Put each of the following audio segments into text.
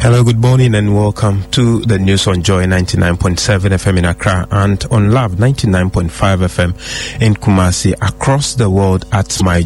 Hello, good morning and welcome to the news on Joy 99.7 FM in Accra and on Love 99.5 FM in Kumasi, across the world at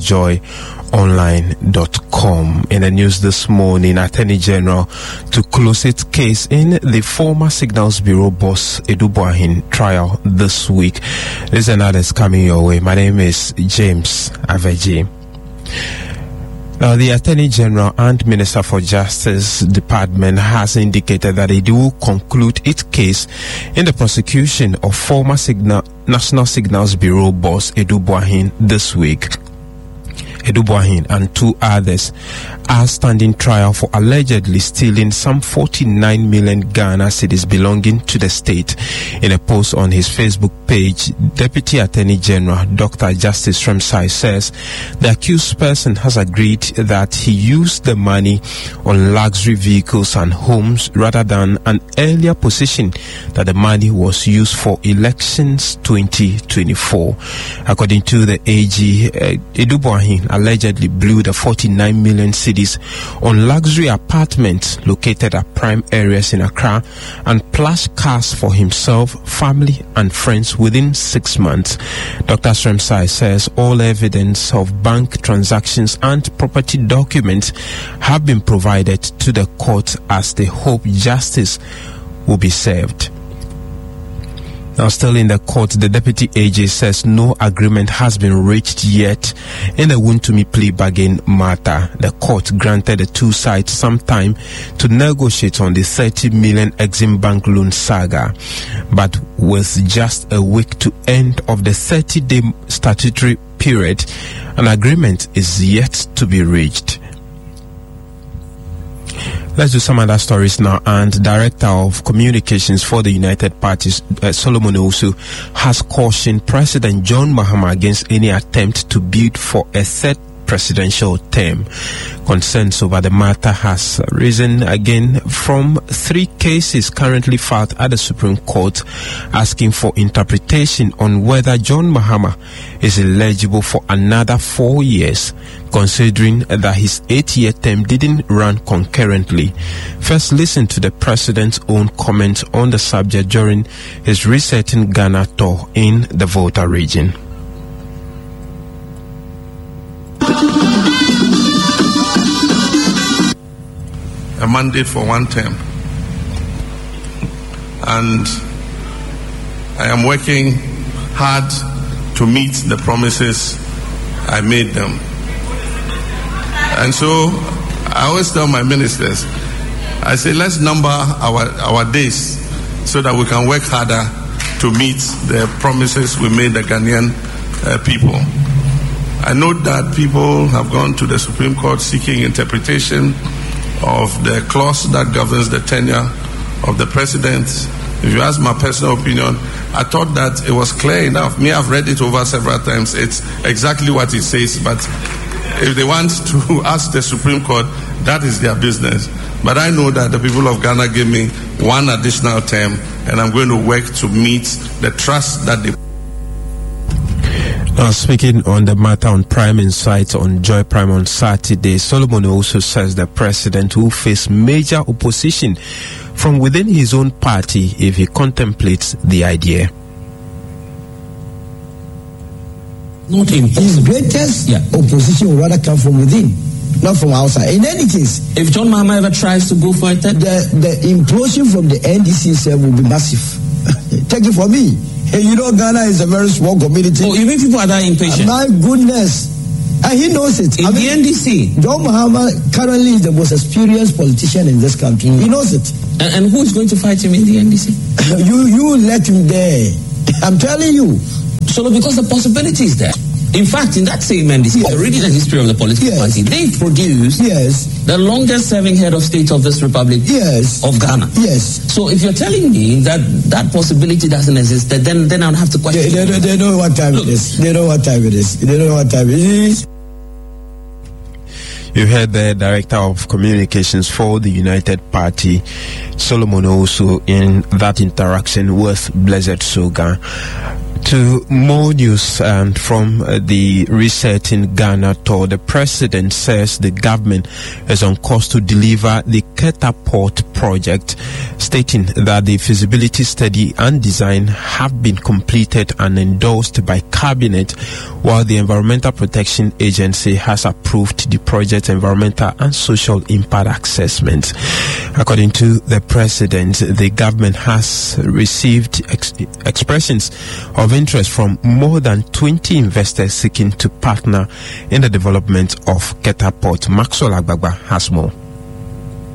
myjoyonline.com. In the news this morning, Attorney General to close its case in the former Signals Bureau boss Edu Boahin trial this week. This and others coming your way. My name is James Aveji. The Attorney General and Minister for Justice Department has indicated that it will conclude its case in the prosecution of former National Signals Bureau boss Edu Boahin this week. Edu Boahin and two others are standing trial for allegedly stealing some 49 million Ghana cedis belonging to the state. In a post on his Facebook page, Deputy Attorney General Dr. Justice Remsai says the accused person has agreed that he used the money on luxury vehicles and homes rather than an earlier position that the money was used for elections 2024. According to the AG, Edu Boahin allegedly blew the 49 million cedis on luxury apartments located at prime areas in Accra and plush cars for himself, family and friends within 6 months. Dr. Remsai says all evidence of bank transactions and property documents have been provided to the court as they hope justice will be served. Now, still in the court, the Deputy AG says no agreement has been reached yet in the Wontumi plea bargain matter. The court granted the two sides some time to negotiate on the 30 million Exim Bank loan saga, but with just a week to end of the 30-day statutory period, an agreement is yet to be reached. Let's do some other stories now. And Director of Communications for the United Parties, Solomon Owusu, has cautioned President John Mahama against any attempt to bid for a third presidential term. Concerns over the matter has risen again from 3 cases currently filed at the Supreme Court asking for interpretation on whether John Mahama is eligible for another 4 years, considering that his 8-year term didn't run concurrently. First, listen to the president's own comments on the subject during his Resetting Ghana tour in the Volta region. A mandate for 1 term, and I am working hard to meet the promises I made them. And so I always tell my ministers, I say, let's number our days so that we can work harder to meet the promises we made the Ghanaian people. I know that people have gone to the Supreme Court seeking interpretation of the clause that governs the tenure of the president. If you ask my personal opinion, I thought that it was clear enough. I've read it over several times. It's exactly what it says, but if they want to ask the Supreme Court, that is their business. But I know that the people of Ghana gave me 1 additional term, and I'm going to work to meet the trust that they... Now, speaking on the matter on Prime Insight on Joy Prime on Saturday, Solomon also says the president will face major opposition from within his own party if he contemplates the idea. Not his greatest opposition will rather come from within, not from outside. In any case, if John Mahama ever tries to go for it, the implosion from the NDC itself will be massive. Take it from me. Hey, you know, Ghana is a very small community. Oh, you mean people are that impatient? My goodness. And he knows it. In the NDC? John Mahama currently is the most experienced politician in this country. He knows it. And who is going to fight him in the NDC? You let him there. I'm telling you. So because the possibility is there. In fact, in that same NDC, reading the history of the political party, they produced the longest serving head of state of this republic of Ghana. So if you're telling me that that possibility doesn't exist, then I'll have to question. They know what time it is. They know what time it is. They know what time it is. You heard the Director of Communications for the United Party, Solomon Owusu, in that interaction with Blessed Soga. To more news, and from the reset in Ghana tour, the president says the government is on course to deliver the Keta Port project, stating that the feasibility study and design have been completed and endorsed by cabinet, while the Environmental Protection Agency has approved the project environmental and social impact assessment. According to the president, the government has received expressions of interest from more than 20 investors seeking to partner in the development of Keta Port. Maxwell Agbagba has more.